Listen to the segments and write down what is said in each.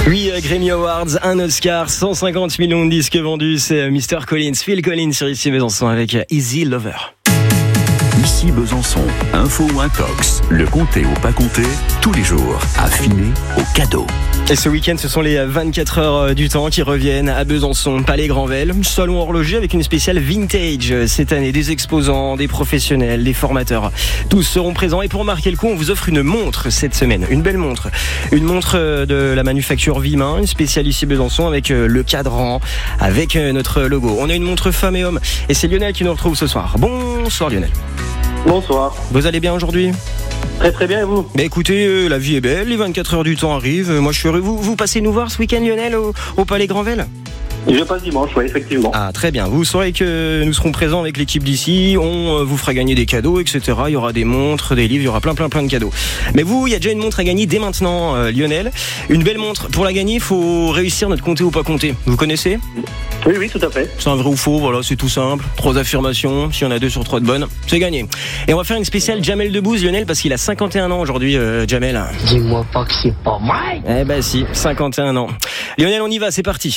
Oui, Grammy Awards, un Oscar, 150 millions de disques vendus, c'est Mr. Collins, Phil Collins sur ici Besançon avec Easy Lover. Ici Besançon, info ou intox, le compter ou pas compter, tous les jours, affiné au cadeau. Et ce week-end, ce sont les 24 heures du temps qui reviennent à Besançon, Palais Granvelle, salon horloger avec une spéciale vintage cette année. Des exposants, des professionnels, des formateurs, tous seront présents. Et pour marquer le coup, on vous offre une montre cette semaine, une belle montre. Une montre de la manufacture Vimain, une spéciale ici Besançon avec le cadran, avec notre logo. On a une montre femme et homme et c'est Lionel qui nous retrouve ce soir. Bonsoir Lionel. Bonsoir. Vous allez bien aujourd'hui ? Très très bien et vous ? Bah écoutez, la vie est belle, les 24 heures du temps arrivent. Moi je suis heureux. Vous passez nous voir ce week-end Lionel au Palais Granvelle ? Je passe dimanche, oui, effectivement. Ah, très bien. Vous saurez que nous serons présents avec l'équipe d'ici. On vous fera gagner des cadeaux, etc. Il y aura des montres, des livres, il y aura plein de cadeaux. Mais vous, il y a déjà une montre à gagner dès maintenant, Lionel. Une belle montre. Pour la gagner, il faut réussir notre compter ou pas compter. Vous connaissez ? Oui, tout à fait. C'est un vrai ou faux, voilà, c'est tout simple. 3 affirmations, s'il y en a 2 sur 3 de bonnes, c'est gagné. Et on va faire une spéciale Jamel Debbouze, Lionel, parce qu'il a 51 ans aujourd'hui, Jamel. Dis-moi pas que c'est pas vrai. Eh ben si, 51 ans. Lionel, on y va, c'est parti.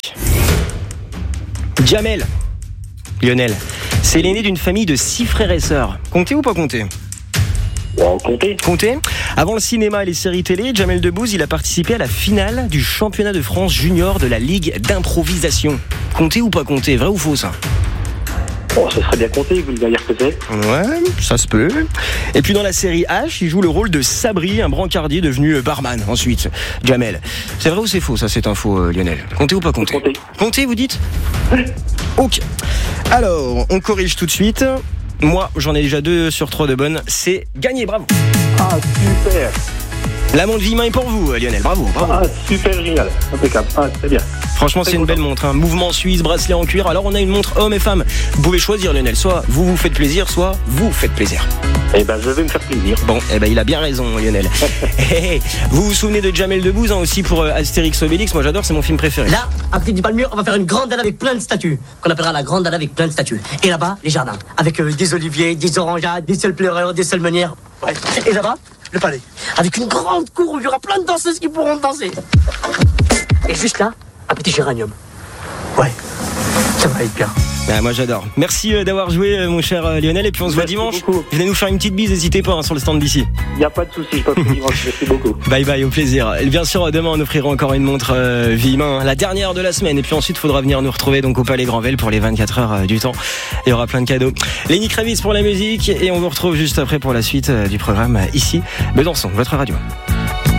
Jamel, Lionel, c'est l'aîné d'une famille de 6 frères et sœurs. Comptez ou pas compter ? Bon, comptez. Comptez. Avant le cinéma et les séries télé, Jamel Debbouze, il a participé à la finale du championnat de France junior de la Ligue d'improvisation. Comptez ou pas compter ? Vrai ou faux ça ? Bon, ce serait bien compté, vous allez dire que c'est. Ouais, ça se peut. Et puis dans la série H, il joue le rôle de Sabri, un brancardier devenu barman ensuite. Jamel. C'est vrai ou c'est faux ça, cette info, Lionel ? Comptez ou pas compter ? Comptez. Comptez, vous dites ? Ok. Alors, on corrige tout de suite. Moi, j'en ai déjà 2 sur 3 de bonnes. C'est gagné, bravo. Ah, super. La montre Vimain est pour vous, Lionel. Bravo. Ah, super génial. Impeccable. Ah, très bien. Franchement, c'est une belle montre. Mouvement suisse, bracelet en cuir. Alors, on a une montre homme et femme. Vous pouvez choisir, Lionel. Soit vous vous faites plaisir, soit vous faites plaisir. Eh ben, je vais me faire plaisir. Bon, il a bien raison, Lionel. Vous vous souvenez de Jamel Debbouze, aussi pour Astérix Obélix. Moi, j'adore, c'est mon film préféré. Là, à côté du Palmure, on va faire une grande dalle avec plein de statues, qu'on appellera la grande dalle avec plein de statues. Et là-bas, les jardins, avec des oliviers, des orangeades, des seuls pleureurs, des seules meunières. Ouais. Et là-bas, le palais, avec une grande cour où il y aura plein de danseuses qui pourront danser. Et juste là, un petit géranium. Ouais, ça va être bien. Ah, moi j'adore. Merci d'avoir joué mon cher Lionel et puis on se voit dimanche. Beaucoup. Venez nous faire une petite bise, n'hésitez pas sur le stand d'ici. Il n'y a pas de souci, je passe dimanche. Merci beaucoup. Bye, au plaisir. Et bien sûr, demain on offrira encore une montre Vimain, la dernière de la semaine. Et puis ensuite, il faudra venir nous retrouver donc au Palais Granvelle pour les 24 heures du temps. Il y aura plein de cadeaux. Lenny Kravitz pour la musique et on vous retrouve juste après pour la suite du programme ici, Besançon, votre radio.